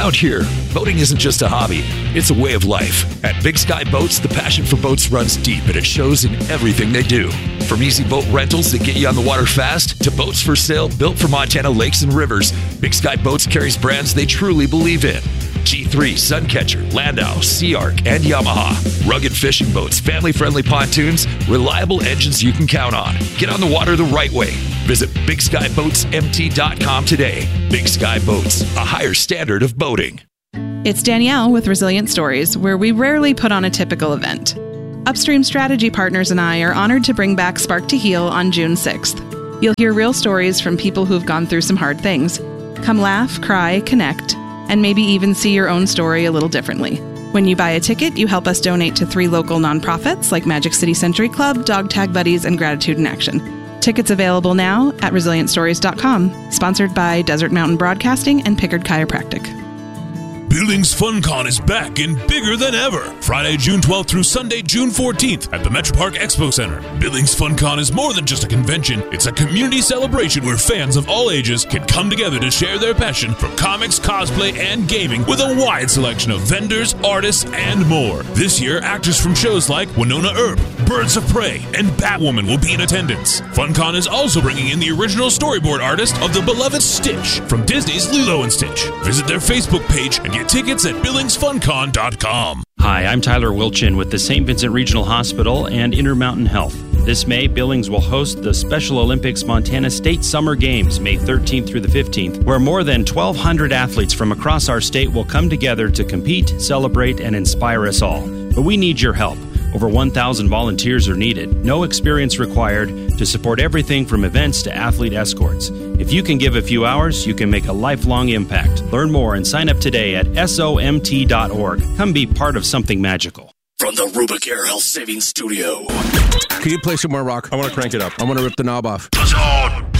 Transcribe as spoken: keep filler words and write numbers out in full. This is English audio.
Around here, boating isn't just a hobby, it's a way of life. At Big Sky Boats, the passion for boats runs deep and it shows in everything they do. From easy boat rentals that get you on the water fast to boats for sale built for Montana lakes and rivers, Big Sky Boats carries brands they truly believe in. G three, Suncatcher, Landau, Sea Arc, and Yamaha. Rugged fishing boats, family-friendly pontoons, reliable engines you can count on. Get on the water the right way. Visit big sky boats m t dot com today. Big Sky Boats, a higher standard of boating. It's Danielle with Resilient Stories, where we rarely put on a typical event. Upstream Strategy Partners and I are honored to bring back Spark to Heal on June sixth. You'll hear real stories from people who've gone through some hard things. Come laugh, cry, connect, and maybe even see your own story a little differently. When you buy a ticket, you help us donate to three local nonprofits like Magic City Century Club, Dog Tag Buddies, and Gratitude in Action. Tickets available now at resilient stories dot com. Sponsored by Desert Mountain Broadcasting and Pickard Chiropractic. Billings FunCon is back and bigger than ever. Friday, June twelfth through Sunday, June fourteenth at the Metro Park Expo Center. Billings FunCon is more than just a convention. It's a community celebration where fans of all ages can come together to share their passion for comics, cosplay, and gaming with a wide selection of vendors, artists, and more. This year, actors from shows like Winona Earp, Birds of Prey, and Batwoman will be in attendance. FunCon is also bringing in the original storyboard artist of the beloved Stitch from Disney's Lilo and Stitch. Visit their Facebook page and get tickets at billings fun con dot com. Hi, I'm Tyler Wilchin with the Saint Vincent Regional Hospital and Intermountain Health. This May, Billings will host the Special Olympics Montana State Summer Games, May thirteenth through the fifteenth, where more than twelve hundred athletes from across our state will come together to compete, celebrate, and inspire us all. But we need your help. Over one thousand volunteers are needed, no experience required, to support everything from events to athlete escorts. If you can give a few hours, you can make a lifelong impact. Learn more and sign up today at S O M T dot org. Come be part of something magical. From the Rubicare Health Savings Studio. Can you play some more rock? I want to crank it up. I want to rip the knob off. The Zone.